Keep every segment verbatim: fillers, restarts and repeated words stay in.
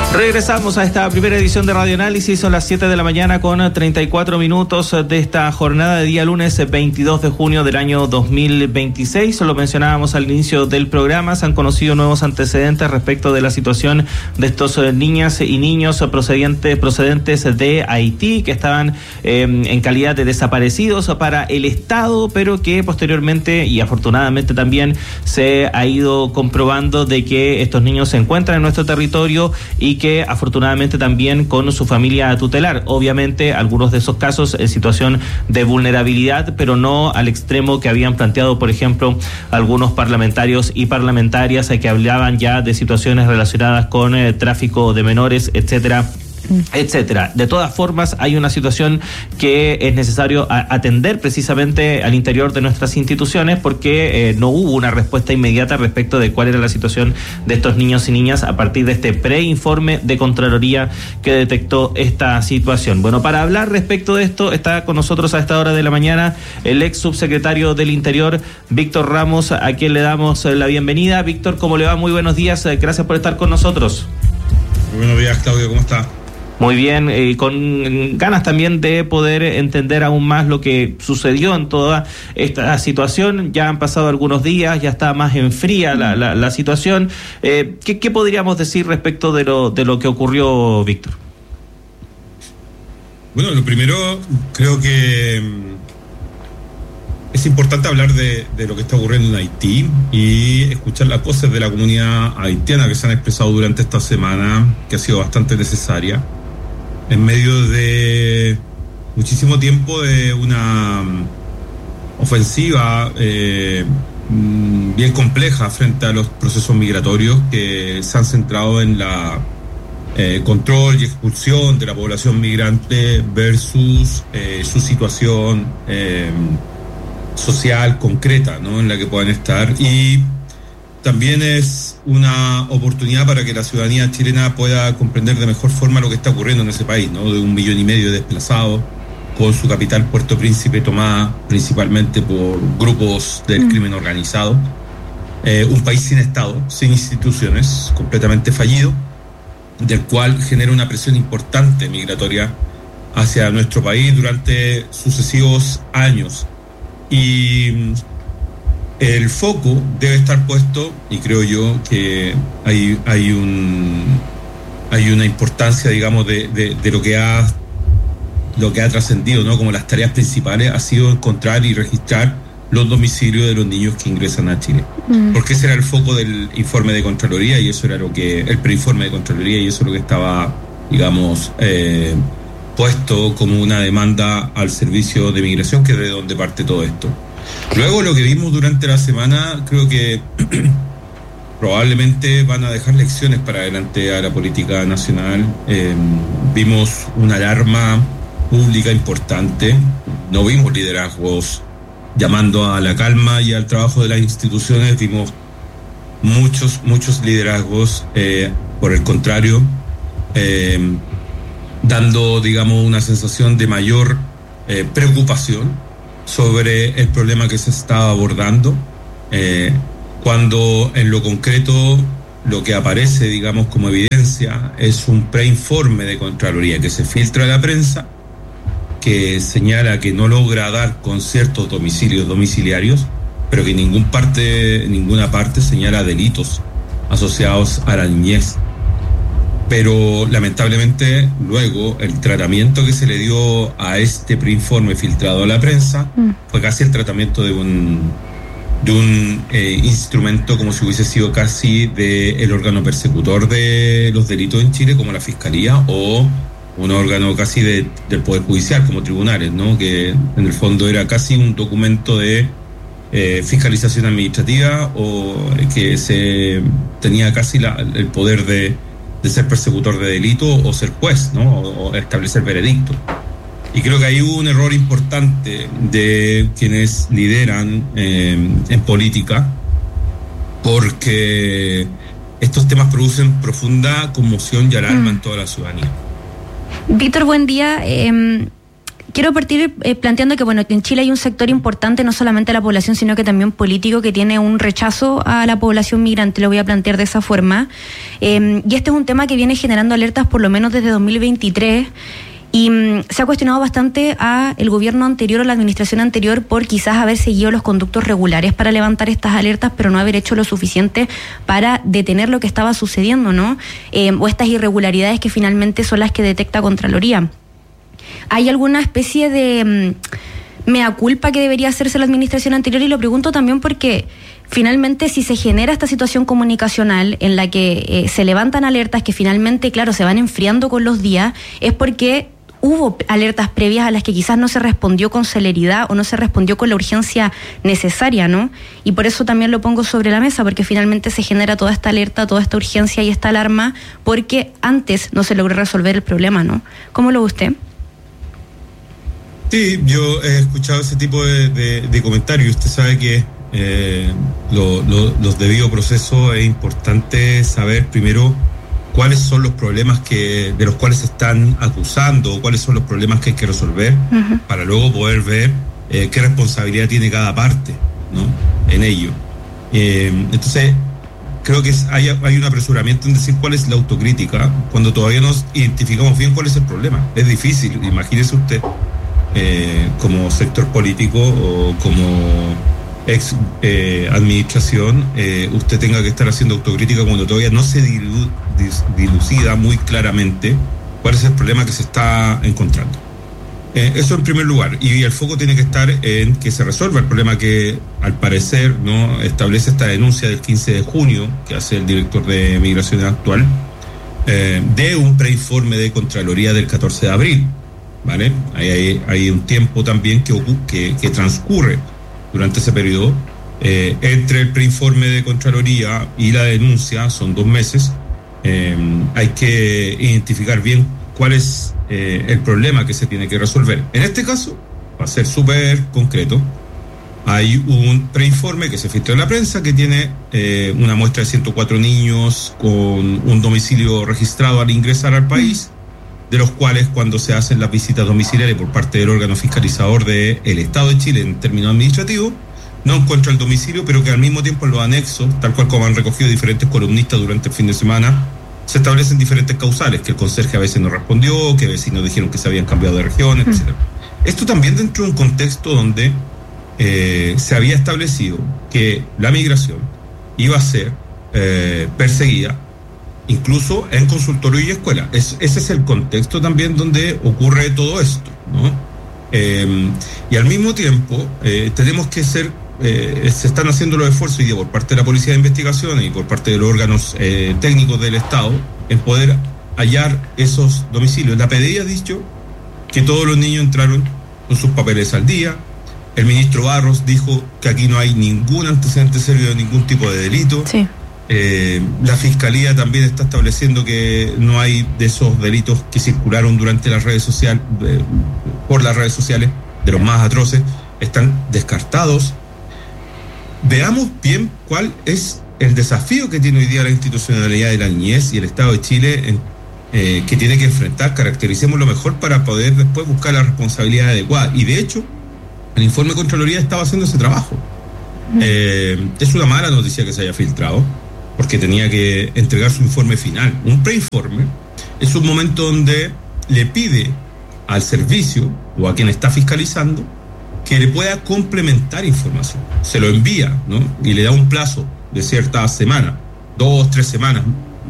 Regresamos a esta primera edición de Radio Análisis. Son las siete de la mañana con treinta y cuatro minutos de esta jornada de día lunes veintidós de junio del año dos mil veintiséis. Lo mencionábamos al inicio del programa. Se han conocido nuevos antecedentes respecto de la situación de estos niñas y niños procedentes, procedentes de Haití que estaban eh, en calidad de desaparecidos para el Estado, pero que posteriormente y afortunadamente también se ha ido comprobando de que estos niños se encuentran en nuestro territorio y que afortunadamente también con su familia tutelar. Obviamente algunos de esos casos en situación de vulnerabilidad, pero no al extremo que habían planteado, por ejemplo, algunos parlamentarios y parlamentarias que hablaban ya de situaciones relacionadas con eh, tráfico de menores, etcétera, etcétera. De todas formas, hay una situación que es necesario atender precisamente al interior de nuestras instituciones porque eh, no hubo una respuesta inmediata respecto de cuál era la situación de estos niños y niñas a partir de este preinforme de Contraloría que detectó esta situación. Bueno, para hablar respecto de esto está con nosotros a esta hora de la mañana el ex subsecretario del Interior, Víctor Ramos, a quien le damos la bienvenida. Víctor, ¿cómo le va? Muy buenos días, gracias por estar con nosotros. Muy buenos días, Claudio, ¿cómo está? Muy bien, y eh, con ganas también de poder entender aún más lo que sucedió en toda esta situación. Ya han pasado algunos días, ya está más en fría la, la, la situación. Eh, ¿qué, ¿Qué podríamos decir respecto de lo, de lo que ocurrió, Víctor? Bueno, lo primero, creo que es importante hablar de, de lo que está ocurriendo en Haití y escuchar las voces de la comunidad haitiana que se han expresado durante esta semana, que ha sido bastante necesaria, en medio de muchísimo tiempo de una ofensiva eh, bien compleja frente a los procesos migratorios que se han centrado en la eh, control y expulsión de la población migrante versus eh, su situación eh, social concreta, ¿no?, en la que puedan estar. Y también es una oportunidad para que la ciudadanía chilena pueda comprender de mejor forma lo que está ocurriendo en ese país, ¿no?, de un millón y medio de desplazados, con su capital Puerto Príncipe tomada principalmente por grupos del mm. crimen organizado, eh, un país sin Estado, sin instituciones, completamente fallido, del cual genera una presión importante migratoria hacia nuestro país durante sucesivos años. Y el foco debe estar puesto, y creo yo que hay, hay un hay una importancia, digamos, de, de, de lo que ha lo que ha trascendido, ¿no?, como las tareas principales, ha sido encontrar y registrar los domicilios de los niños que ingresan a Chile. Mm. Porque ese era el foco del informe de Contraloría, y eso era lo que, el preinforme de Contraloría, y eso es lo que estaba, digamos, eh, puesto como una demanda al servicio de migración, que es de donde parte todo esto. Luego, lo que vimos durante la semana, creo que probablemente van a dejar lecciones para adelante a la política nacional. Eh, vimos una alarma pública importante, no vimos liderazgos llamando a la calma y al trabajo de las instituciones, vimos muchos, muchos liderazgos, eh, por el contrario, eh, dando, digamos, una sensación de mayor eh, preocupación sobre el problema que se está abordando, eh, cuando en lo concreto lo que aparece, digamos, como evidencia es un preinforme de Contraloría que se filtra a la prensa, que señala que no logra dar con ciertos domicilios domiciliarios, pero que en ningún parte, ninguna parte señala delitos asociados a la niñez. Pero lamentablemente luego el tratamiento que se le dio a este preinforme filtrado a la prensa mm. fue casi el tratamiento de un de un eh, instrumento como si hubiese sido casi de el órgano persecutor de los delitos en Chile, como la Fiscalía, o un órgano casi de, del Poder Judicial, como tribunales, ¿no?, que en el fondo era casi un documento de eh, fiscalización administrativa, o que se tenía casi la, el poder de de ser persecutor de delito o ser juez, ¿no?, o, o establecer veredicto. Y creo que ahí hubo un error importante de quienes lideran eh, en política, porque estos temas producen profunda conmoción y alarma mm. en toda la ciudadanía. Víctor, buen día. Eh, quiero partir eh, planteando que, bueno, en Chile hay un sector importante, no solamente de la población, sino que también político, que tiene un rechazo a la población migrante, lo voy a plantear de esa forma. Eh, y este es un tema que viene generando alertas por lo menos desde dos mil veintitrés. Y um, se ha cuestionado bastante a el gobierno anterior o la administración anterior por quizás haber seguido los conductos regulares para levantar estas alertas, pero no haber hecho lo suficiente para detener lo que estaba sucediendo, ¿no? Eh, o estas irregularidades que finalmente son las que detecta Contraloría. ¿Hay alguna especie de um, mea culpa que debería hacerse la administración anterior? Y lo pregunto también porque finalmente, si se genera esta situación comunicacional en la que eh, se levantan alertas que finalmente, claro, se van enfriando con los días, es porque hubo alertas previas a las que quizás no se respondió con celeridad o no se respondió con la urgencia necesaria, ¿no? Y por eso también lo pongo sobre la mesa, porque finalmente se genera toda esta alerta, toda esta urgencia y esta alarma, porque antes no se logró resolver el problema, ¿no? ¿Cómo lo ve usted? Sí, yo he escuchado ese tipo de, de, de comentarios. Usted sabe que eh, lo, lo, los debidos procesos es importante saber primero cuáles son los problemas que de los cuales se están acusando, cuáles son los problemas que hay que resolver, uh-huh. para luego poder ver eh, qué responsabilidad tiene cada parte, ¿no? En ello. Eh, entonces, creo que es, hay, hay un apresuramiento en decir cuál es la autocrítica cuando todavía no identificamos bien cuál es el problema. Es difícil, imagínese usted, eh, como sector político o como ex eh, administración, eh, usted tenga que estar haciendo autocrítica cuando todavía no se dilu, dis, dilucida muy claramente cuál es el problema que se está encontrando. Eh, eso en primer lugar, y el foco tiene que estar en que se resuelva el problema que al parecer no establece esta denuncia del quince de junio que hace el director de Migración actual, eh, de un preinforme de Contraloría del catorce de abril, ¿vale? Hay, hay, hay un tiempo también que, que, que transcurre durante ese periodo, eh, entre el preinforme de Contraloría y la denuncia, son dos meses. Eh, hay que identificar bien cuál es eh, el problema que se tiene que resolver. En este caso, va a ser súper concreto, hay un preinforme que se filtra en la prensa que tiene eh, una muestra de ciento cuatro niños con un domicilio registrado al ingresar al país, de los cuales cuando se hacen las visitas domiciliarias por parte del órgano fiscalizador del Estado de Chile en términos administrativos, no encuentra el domicilio, pero que al mismo tiempo en los anexos, tal cual como han recogido diferentes columnistas durante el fin de semana, se establecen diferentes causales, que el conserje a veces no respondió, que vecinos dijeron que se habían cambiado de región, mm. etcétera. Esto también dentro de un contexto donde eh, se había establecido que la migración iba a ser eh, perseguida incluso en consultorio y escuela. Es, ese es el contexto también donde ocurre todo esto, ¿no? Eh, y al mismo tiempo eh, tenemos que ser, eh, se están haciendo los esfuerzos y por parte de la Policía de Investigaciones y por parte de los órganos eh, técnicos del Estado en poder hallar esos domicilios. La P D I ha dicho que todos los niños entraron con sus papeles al día. El ministro Barros dijo que aquí no hay ningún antecedente serio de ningún tipo de delito. Sí. Eh, la Fiscalía también está estableciendo que no hay de esos delitos que circularon durante las redes sociales, eh, por las redes sociales, de los más atroces, están descartados. Veamos bien cuál es el desafío que tiene hoy día la institucionalidad de la niñez y el Estado de Chile en, eh, que tiene que enfrentar. Caractericemos lo mejor para poder después buscar la responsabilidad adecuada. Y de hecho, el informe de Contraloría estaba haciendo ese trabajo. Eh, es una mala noticia que se haya filtrado, porque tenía que entregar su informe final. Un preinforme es un momento donde le pide al servicio o a quien está fiscalizando que le pueda complementar información. Se lo envía, ¿no? Y le da un plazo de cierta semana, dos, tres semanas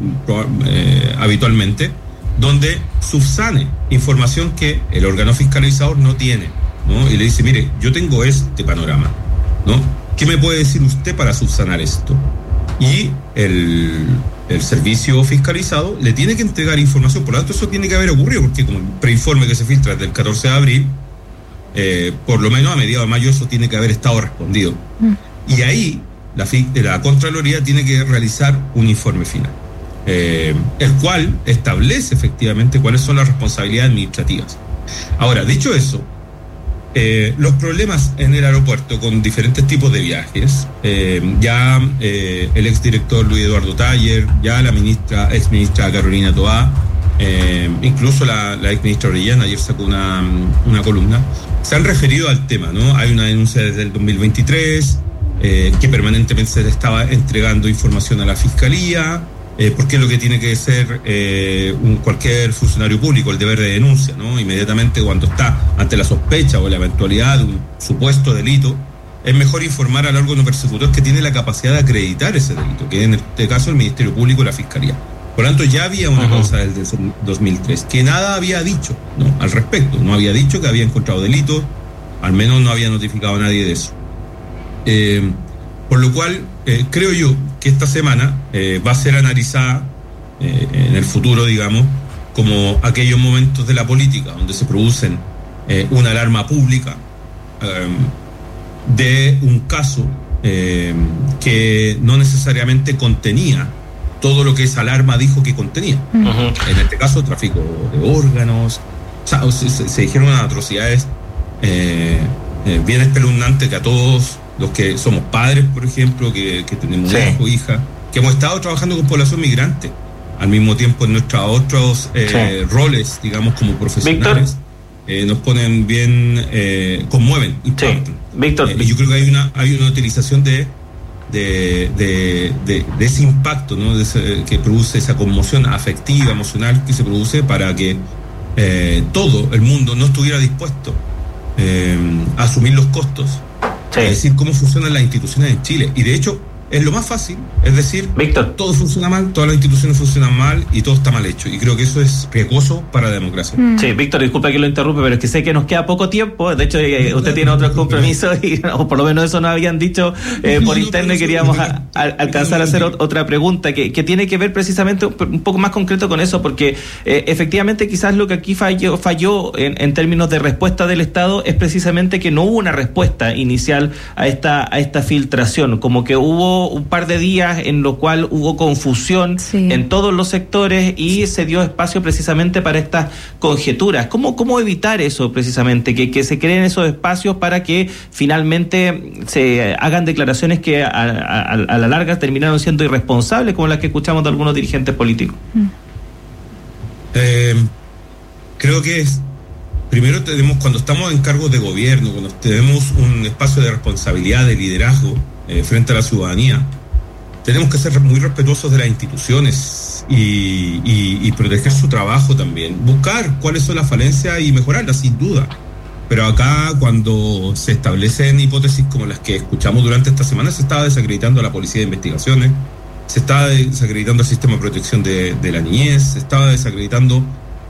eh, habitualmente, donde subsane información que el órgano fiscalizador no tiene, ¿no? Y le dice, mire, yo tengo este panorama, ¿no? ¿Qué me puede decir usted para subsanar esto? Y el, el servicio fiscalizado le tiene que entregar información. Por lo tanto, eso tiene que haber ocurrido, porque como el preinforme que se filtra desde el catorce de abril, eh, por lo menos a mediados de mayo eso tiene que haber estado respondido. Mm. Y ahí la, la Contraloría tiene que realizar un informe final, eh, el cual establece efectivamente cuáles son las responsabilidades administrativas. Ahora, dicho eso, Eh, los problemas en el aeropuerto con diferentes tipos de viajes, eh, ya eh, el exdirector Luis Eduardo Taller, ya la ministra, ex ministra Carolina Toá, eh, incluso la, la ex ministra Orellana ayer sacó una, una columna, se han referido al tema, ¿no? Hay una denuncia desde el dos mil veintitrés, eh, que permanentemente se le estaba entregando información a la Fiscalía, eh, porque es lo que tiene que ser eh, un, cualquier funcionario público, el deber de denuncia, ¿no? Inmediatamente cuando está ante la sospecha o la eventualidad de un supuesto delito, es mejor informar al órgano persecutor que tiene la capacidad de acreditar ese delito, que en este caso el Ministerio Público y la Fiscalía. Por lo tanto, ya había una uh-huh. causa desde el dos mil tres, que nada había dicho, ¿no?, al respecto. No había dicho que había encontrado delitos, al menos no había notificado a nadie de eso. Eh, por lo cual, eh, creo yo que esta semana eh, va a ser analizada eh, en el futuro, digamos, como aquellos momentos de la política donde se producen eh, una alarma pública, eh, de un caso eh, que no necesariamente contenía todo lo que esa alarma dijo que contenía. Uh-huh. En este caso, tráfico de órganos, o sea, se, se, se dijeron atrocidades eh, eh, bien espeluznantes que a todos los que somos padres, por ejemplo, que, que tenemos sí. hijo, hija, que hemos estado trabajando con población migrante, al mismo tiempo en nuestros otros eh, sí. roles, digamos, como profesionales. Víctor. Eh, nos ponen bien, eh, conmueven. Sí. Víctor. Eh, y yo creo que hay una hay una utilización de de, de, de, de ese impacto, ¿no?, de ese, que produce esa conmoción afectiva, emocional que se produce para que eh, todo el mundo no estuviera dispuesto eh, a asumir los costos. Sí. Es decir, cómo funcionan las instituciones en Chile. Y de hecho, es lo más fácil, es decir, Víctor, todo funciona mal, todas las instituciones funcionan mal y todo está mal hecho. Y creo que eso es riesgoso para la democracia. Mm. Sí, Víctor, disculpa que lo interrumpe, pero es que sé que nos queda poco tiempo. De hecho, eh, usted tiene otros compromisos y o por lo menos eso nos habían dicho eh, por interno y queríamos a, a, alcanzar a hacer otra pregunta que, que tiene que ver precisamente un poco más concreto con eso, porque eh, efectivamente quizás lo que aquí falló, falló en, en términos de respuesta del Estado es precisamente que no hubo una respuesta inicial a esta, a esta filtración, como que hubo un par de días en lo cual hubo confusión sí. en todos los sectores y se dio espacio precisamente para estas conjeturas. ¿Cómo, cómo evitar eso precisamente? Que, que se creen esos espacios para que finalmente se hagan declaraciones que a, a, a la larga terminaron siendo irresponsables, como las que escuchamos de algunos dirigentes políticos. Mm. Eh, creo que es primero tenemos, cuando estamos en cargos de gobierno, cuando tenemos un espacio de responsabilidad, de liderazgo eh, frente a la ciudadanía, tenemos que ser muy respetuosos de las instituciones y, y, y proteger su trabajo también, buscar cuáles son las falencias y mejorarlas, sin duda. Pero acá, cuando se establecen hipótesis como las que escuchamos durante esta semana, se estaba desacreditando a la Policía de Investigaciones, se estaba desacreditando al sistema de protección de, de la niñez, se estaba desacreditando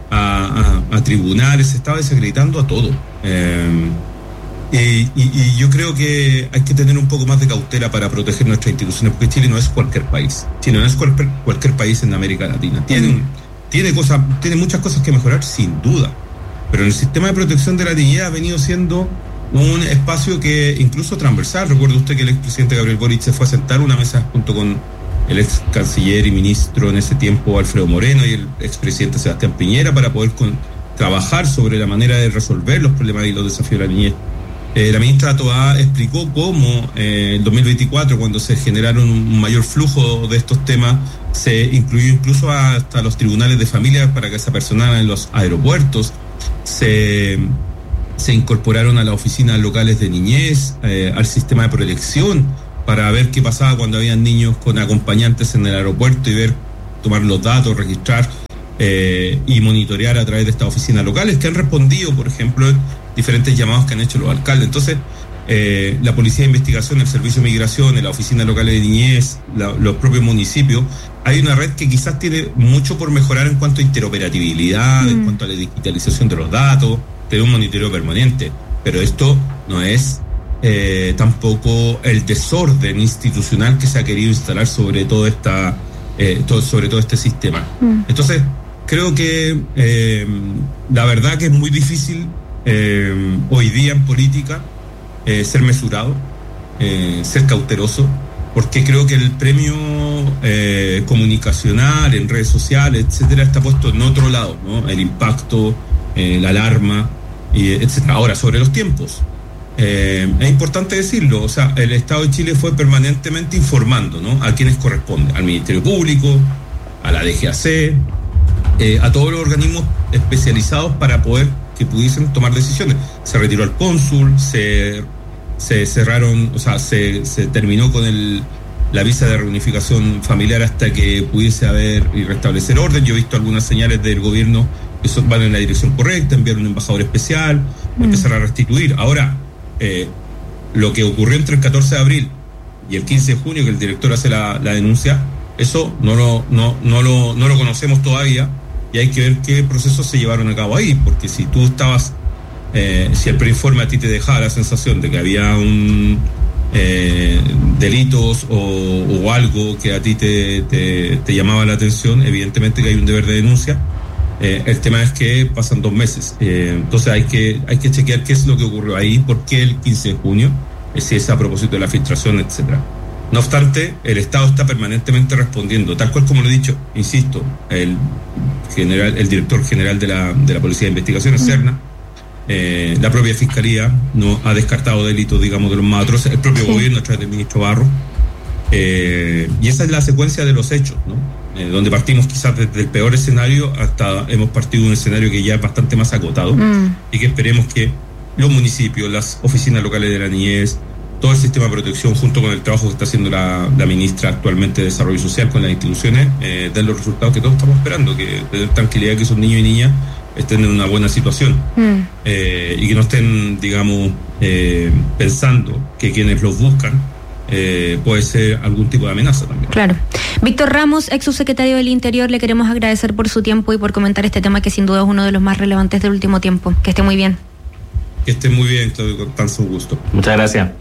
A, a, a tribunales, se estaba desacreditando a todo. Eh, y, y, y yo creo que hay que tener un poco más de cautela para proteger nuestras instituciones, porque Chile no es cualquier país. Chile no es cualquier, cualquier país en América Latina. Tiene, mm. tiene, cosas, tiene muchas cosas que mejorar, sin duda. Pero el sistema de protección de la niñez ha venido siendo un espacio que incluso transversal. Recuerda usted que el expresidente Gabriel Boric se fue a sentar a una mesa junto con el ex canciller y ministro en ese tiempo Alfredo Moreno y el expresidente Sebastián Piñera para poder con, trabajar sobre la manera de resolver los problemas y los desafíos de la niñez. Eh, la ministra Toá explicó cómo eh, en dos mil veinticuatro, cuando se generaron un mayor flujo de estos temas, se incluyó incluso hasta los tribunales de familia para que se apersonaran en los aeropuertos, se, se incorporaron a las oficinas locales de niñez, eh, al sistema de protección, para ver qué pasaba cuando había niños con acompañantes en el aeropuerto y ver, tomar los datos, registrar eh, y monitorear a través de estas oficinas locales que han respondido, por ejemplo, diferentes llamados que han hecho los alcaldes. Entonces, eh, la Policía de Investigación, el Servicio de Migración, la Oficina Local de Niñez, la, los propios municipios, hay una red que quizás tiene mucho por mejorar en cuanto a interoperabilidad, mm. en cuanto a la digitalización de los datos, tener un monitoreo permanente. Pero esto no es Eh, tampoco el desorden institucional que se ha querido instalar sobre todo esta eh, todo, sobre todo este sistema. Mm. Entonces creo que eh, la verdad que es muy difícil eh, hoy día en política eh, ser mesurado, eh, ser cauteloso, porque creo que el premio eh, comunicacional en redes sociales, etcétera, está puesto en otro lado, ¿no? El impacto, eh, la alarma, y etcétera. Ahora, sobre los tiempos, Eh, es importante decirlo, o sea, el Estado de Chile fue permanentemente informando, ¿no?, a quienes corresponde, al Ministerio Público, a la D G A C, eh, a todos los organismos especializados para poder que pudiesen tomar decisiones. Se retiró al cónsul, se, se cerraron, o sea, se, se terminó con el, la visa de reunificación familiar hasta que pudiese haber y restablecer orden. Yo he visto algunas señales del gobierno que son, van en la dirección correcta, enviar un embajador especial, mm. empezar a restituir. Ahora, eh, lo que ocurrió entre el catorce de abril y el quince de junio, que el director hace la, la denuncia, eso no lo, no, no, lo, no lo conocemos todavía y hay que ver qué procesos se llevaron a cabo ahí, porque si tú estabas, eh, si el preinforme a ti te dejaba la sensación de que había un eh, delitos o, o algo que a ti te, te, te llamaba la atención, evidentemente que hay un deber de denuncia. Eh, el tema es que pasan dos meses, eh, entonces hay que, hay que chequear qué es lo que ocurrió ahí, por qué el quince de junio, si es a propósito de la filtración, etcétera. No obstante, el Estado está permanentemente respondiendo, tal cual como lo he dicho, insisto, el general, el director general de la, de la Policía de Investigaciones, Serna, eh, la propia Fiscalía no ha descartado delitos, digamos, de los más atroces, el propio sí. gobierno a través del ministro Barros, eh, y esa es la secuencia de los hechos, ¿no? Eh, donde partimos quizás desde el peor escenario hasta hemos partido de un escenario que ya es bastante más acotado mm. y que esperemos que los municipios, las oficinas locales de la niñez, todo el sistema de protección junto con el trabajo que está haciendo la, la ministra actualmente de Desarrollo Social con las instituciones, eh, den los resultados que todos estamos esperando, que den tranquilidad que esos niños y niñas estén en una buena situación mm. eh, y que no estén, digamos, eh, pensando que quienes los buscan Eh, puede ser algún tipo de amenaza también. Claro. Víctor Ramos, ex subsecretario del Interior, le queremos agradecer por su tiempo y por comentar este tema que sin duda es uno de los más relevantes del último tiempo. Que esté muy bien. Que esté muy bien, Claudio, con tanto gusto. Muchas gracias.